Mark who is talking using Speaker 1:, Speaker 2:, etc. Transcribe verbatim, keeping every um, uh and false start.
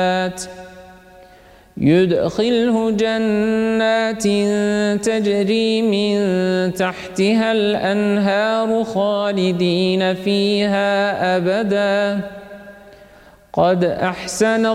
Speaker 1: يدخله جنات تجري من تحتها الأنهار خالدين فيها أبدا قد أحسن